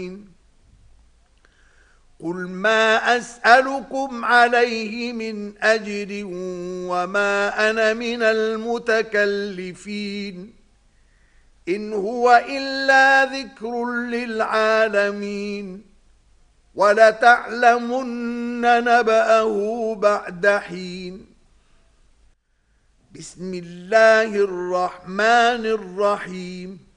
قل ما أسألكم عليه من أجر وما أنا من المتكلفين إن هو إلا ذكر للعالمين ولتعلمن نبأه بعد حين. بسم الله الرحمن الرحيم.